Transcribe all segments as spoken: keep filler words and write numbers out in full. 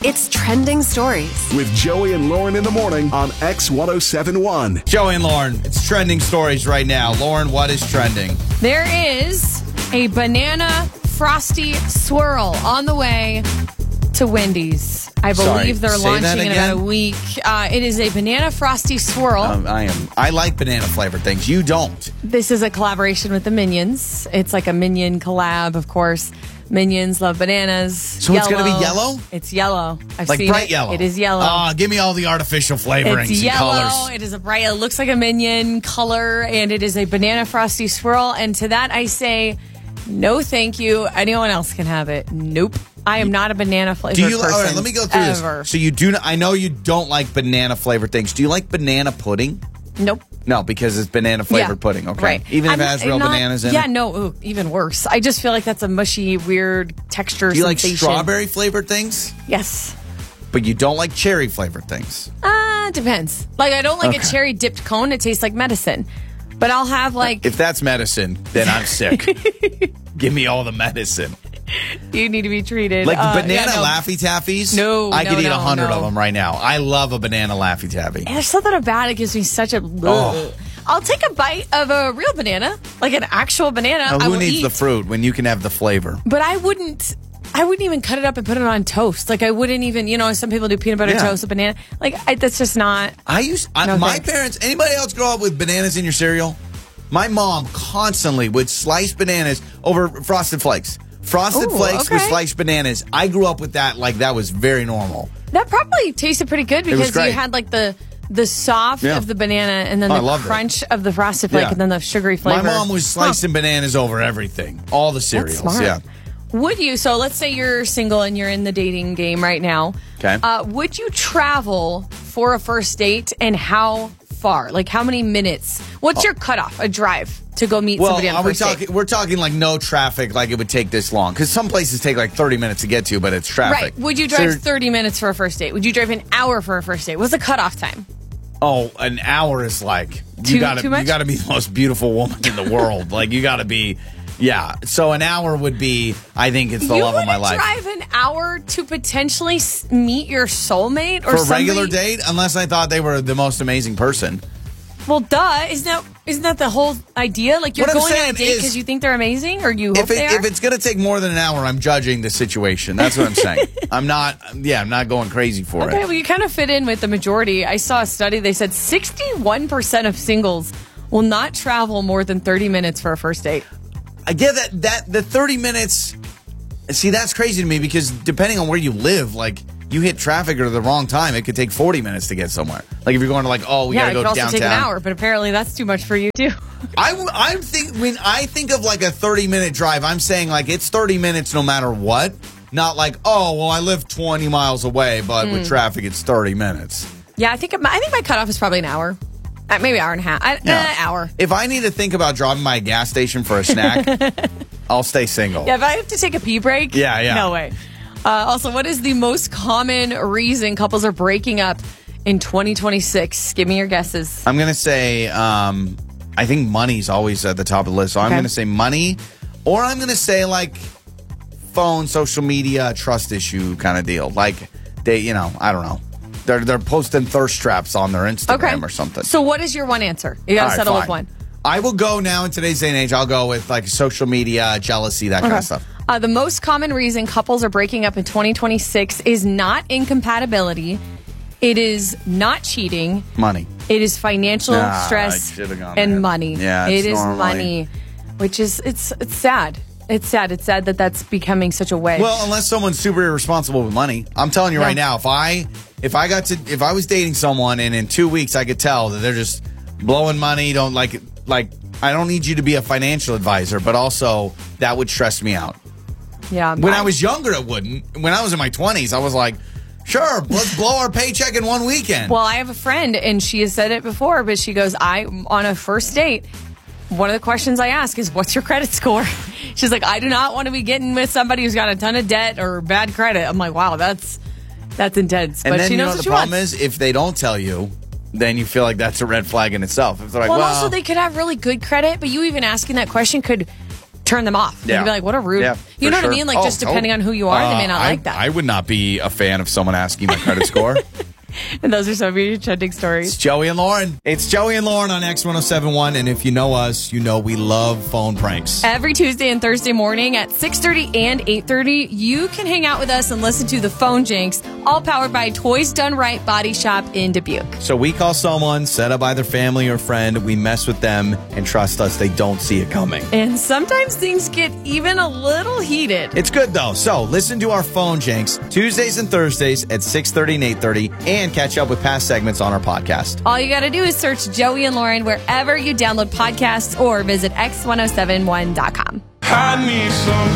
It's Trending Stories with Joey and Lauren in the morning on X ten seventy-one. Joey and Lauren, it's Trending Stories right now. Lauren, what is trending? There is a banana frosty swirl on the way to Wendy's. I believe Sorry, they're say that launching in again? about a week. Uh, it is a banana frosty swirl. Um, I am. I like banana flavored things. You don't. This is a collaboration with the Minions. It's like a Minion collab, of course. Minions love bananas. So it's gonna be yellow? It's yellow. I've Like seen bright it. yellow. It is yellow. Ah, give me all the artificial flavorings It's and yellow. colors. It is a bright. It looks like a Minion color, and it is a banana frosty swirl. And to that, I say, no, thank you. Anyone else can have it. Nope. I am not a banana flavored Do you? person. All right, let me go through ever. this. So you do. I know you don't like banana flavored things. Do you like banana pudding? Nope. No, because it's banana flavored Yeah, pudding. Okay, right. even if I'm it has real not- bananas in yeah, it. Yeah, no, ooh, even worse. I just feel like that's a mushy, weird texture. Do you like sensation. strawberry flavored things? Yes. But you don't like cherry flavored things. Uh, depends. Like, I don't like Okay. a cherry dipped cone. It tastes like medicine. But I'll have like. If that's medicine, then I'm sick. Give me all the medicine. You need to be treated. Like the Uh, banana yeah, no. Laffy Taffies? No, I no, could eat a no, hundred no. of them right now. I love a banana Laffy Taffy. And there's something about it gives me such a. Oh. I'll take a bite of a real banana, like an actual banana. Now, I who will needs eat. the fruit when you can have the flavor? But I wouldn't. I wouldn't even cut it up and put it on toast. Like I wouldn't even. You know, some people do peanut butter Yeah. toast with banana. Like I, that's just not. I used I, No, my thanks. parents. Anybody else grow up with bananas in your cereal? My mom constantly would slice bananas over Frosted Flakes. Frosted Ooh, Flakes with okay. sliced bananas. I grew up with that. Like that was very normal. That probably tasted pretty good was because great. you had like the the soft Yeah. of the banana and then Oh, I the loved it. crunch of the frosted flake Yeah. and then the sugary flavor. My mom was slicing bananas over everything. All the That's cereals. smart. Yeah. Would you? So let's say you're single and you're in the dating game right now. Okay. Uh, would you travel for a first date and how far? Like how many minutes? What's your cutoff? A drive to go meet Well, somebody on are the we first talking? date? We're talking like no traffic. Like it would take this long because some places take like thirty minutes to get to, but it's traffic. Right. Would you So drive you're- thirty minutes for a first date? Would you drive an hour for a first date? What's the cutoff time? Oh, an hour is like Too- you gotta too much? you gotta be the most beautiful woman in the world. Like you gotta be, yeah. So an hour would be. I think it's the you love of my wouldn't life. drive an hour to potentially s- meet your soulmate or For a somebody? regular date, unless I thought they were the most amazing person. Well, duh. Isn't that isn't that the whole idea? Like you're What I'm going on a saying date is- because you think they're amazing, or you hope If it, they are. if it's gonna take more than an hour, I'm judging the situation. That's what I'm saying. I'm not. Yeah, I'm not going crazy for Okay, it. well, you kind of fit in with the majority. I saw a study. They said sixty-one percent of singles will not travel more than thirty minutes for a first date. I get that. That the thirty minutes. See, that's crazy to me because depending on where you live, like you hit traffic at the wrong time, it could take forty minutes to get somewhere. Like if you're going to like, oh, we yeah, gotta it go could also downtown. take an hour, but apparently that's too much for you too. I I think when I think of like a thirty minute drive, I'm saying like it's thirty minutes no matter what. Not like, oh, well, I live twenty miles away, but Hmm. with traffic, it's thirty minutes. Yeah, I think I think my cutoff is probably an hour, uh, maybe an hour and a half. I, Yeah. uh, hour. If I need to think about dropping by a gas station for a snack, I'll stay single. Yeah, if I have to take a pee break, Yeah, yeah. no way. Uh, also, what is the most common reason couples are breaking up in twenty twenty-six? Give me your guesses. I'm going to say, um, I think money's always at the top of the list. So I'm Okay. going to say money, or I'm going to say like phone, social media, trust issue kind of deal. Like they, you know, I don't know. They're they're posting thirst traps on their Instagram Okay. or something. So, what is your one answer? You got All to right, settle with fine. one. I will go now in today's day and age. I'll go with like social media, jealousy, that kind of stuff. Uh, the most common reason couples are breaking up in twenty twenty-six is not incompatibility. It is not cheating. Money. It is financial Ah, I stress should've gone and there. money. Yeah, it it's is normally- money, which is it's it's sad. It's sad. It's sad that that's becoming such a wedge. Well, unless someone's super irresponsible with money, I'm telling you Yeah. right now. If I if I got to if I was dating someone and in two weeks I could tell that they're just blowing money, don't like it, like I don't need you to be a financial advisor, but also that would stress me out. yeah. When I was younger, it wouldn't. When I was in my twenties, I was like, sure, let's blow our paycheck in one weekend. Well, I have a friend, and she has said it before, but she goes, I, on a first date, one of the questions I ask is, what's your credit score? She's like, I do not want to be getting with somebody who's got a ton of debt or bad credit. I'm like, wow, that's that's intense. and But then she you knows know what the she problem wants. is if they don't tell you, then you feel like that's a red flag in itself. If they're like, Well, well, also, they could have really good credit, but you even asking that question could turn them off. Yeah. You'd be like, what a rude. Yeah, you for know what sure. I mean? Like, Oh, just depending oh. on who you are, Uh, they may not I, like that. I would not be a fan of someone asking my credit score. And those are some of your trending It's stories. Joey and Lauren. It's Joey and Lauren on X ten seventy-one. And if you know us, you know we love phone pranks. Every Tuesday and Thursday morning at six thirty and eight thirty, you can hang out with us and listen to the Phone Jinx, all powered by Toys Done Right Body Shop in Dubuque. So we call someone, set up by their family or friend, we mess with them, and trust us, they don't see it coming. And sometimes things get even a little heated. It's good, though. So listen to our Phone Jinx Tuesdays and Thursdays at six thirty and eight thirty, and catch up with past segments on our podcast. All you got to do is search Joey and Lauren wherever you download podcasts or visit x ten seventy-one dot com. I need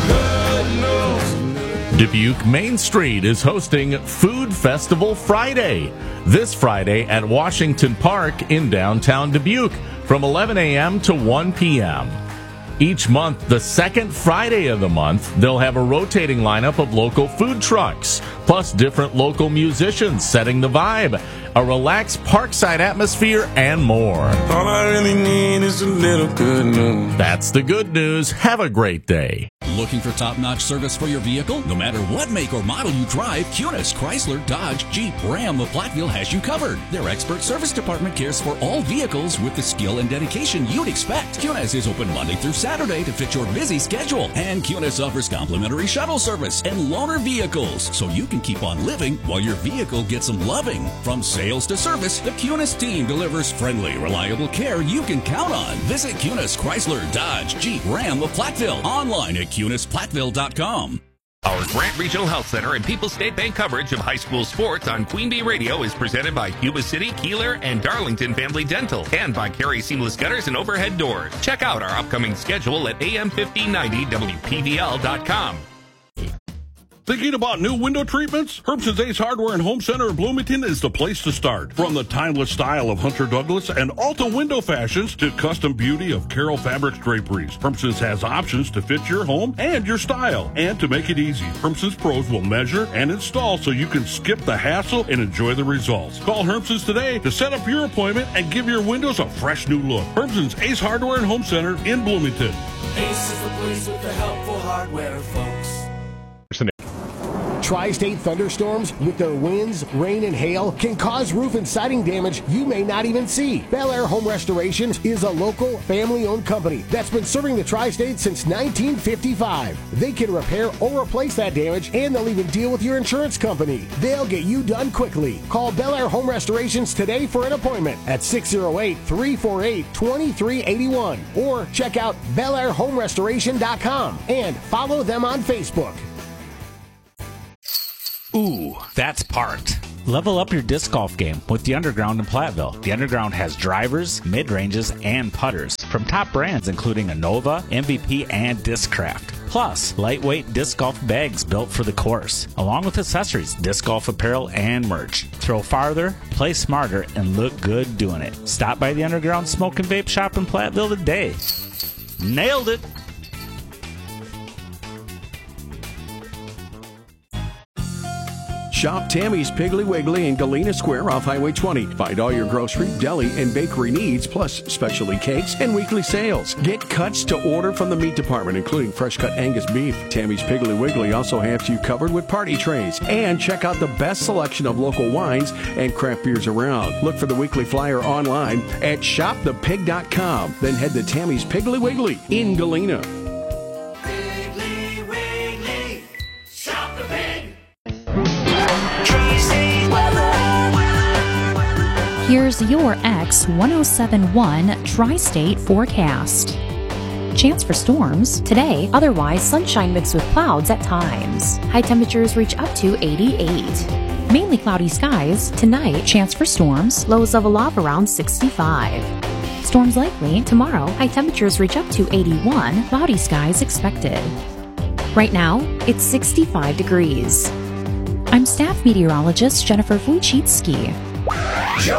some good news. Dubuque Main Street is hosting Food Festival Friday. This Friday at Washington Park in downtown Dubuque from eleven a.m. to one p.m. Each month, the second Friday of the month, they'll have a rotating lineup of local food trucks, plus different local musicians setting the vibe, a relaxed parkside atmosphere, and more. All I really need is a little good news. That's the good news. Have a great day. Looking for top-notch service for your vehicle? No matter what make or model you drive, Cunis, Chrysler, Dodge, Jeep, Ram, of Platteville has you covered. Their expert service department cares for all vehicles with the skill and dedication you'd expect. Cunis is open Monday through Saturday to fit your busy schedule. And Cunis offers complimentary shuttle service and loaner vehicles, so you can keep on living while your vehicle gets some loving. From sales to service, the Cunis team delivers friendly, reliable care you can count on. Visit Cunis, Chrysler, Dodge, Jeep, Ram of Platteville online at cunis platteville dot com. Our Grant Regional Health Center and People's State Bank coverage of high school sports on Queen Bee Radio is presented by Yuba City, Keeler, and Darlington Family Dental, and by Carey Seamless Gutters and Overhead Doors. Check out our upcoming schedule at A M fifteen ninety W P V L dot com. Thinking about new window treatments? Herbson's Ace Hardware and Home Center in Bloomington is the place to start. From the timeless style of Hunter Douglas and Alta window fashions to custom beauty of Carroll Fabrics draperies, Herbson's has options to fit your home and your style. And to make it easy, Herbson's pros will measure and install so you can skip the hassle and enjoy the results. Call Herbson's today to set up your appointment and give your windows a fresh new look. Herbson's Ace Hardware and Home Center in Bloomington. Ace is the place with the helpful hardware, folks. Tri-state thunderstorms with their winds, rain, and hail can cause roof and siding damage you may not even see. Bel Air Home Restoration is a local, family-owned company that's been serving the Tri-State since nineteen fifty-five. They can repair or replace that damage, and they'll even deal with your insurance company. They'll get you done quickly. Call Bel Air Home Restorations today for an appointment at six oh eight, three four eight, two three eight one or check out bel air home restoration dot com and follow them on Facebook. Ooh, that's parked. Level up your disc golf game with the Underground in Platteville. The Underground has drivers, mid-ranges, and putters from top brands including Innova, M V P, and Discraft. Plus, lightweight disc golf bags built for the course, along with accessories, disc golf apparel, and merch. Throw farther, play smarter, and look good doing it. Stop by the Underground Smoke and Vape Shop in Platteville today. Nailed it! Shop Tammy's Piggly Wiggly in Galena Square off Highway twenty. Find all your grocery, deli, and bakery needs, plus specialty cakes and weekly sales. Get cuts to order from the meat department, including fresh-cut Angus beef. Tammy's Piggly Wiggly also has you covered with party trays. And check out the best selection of local wines and craft beers around. Look for the weekly flyer online at shop the pig dot com. Then head to Tammy's Piggly Wiggly in Galena. Here's your X ten seventy-one Tri-State forecast. Chance for storms today, otherwise sunshine mixed with clouds at times. High temperatures reach up to eighty-eight. Mainly cloudy skies tonight, chance for storms, lows level off around sixty-five. Storms likely tomorrow, high temperatures reach up to eighty-one, cloudy skies expected. Right now, it's sixty-five degrees. I'm staff meteorologist Jennifer Wojcicki.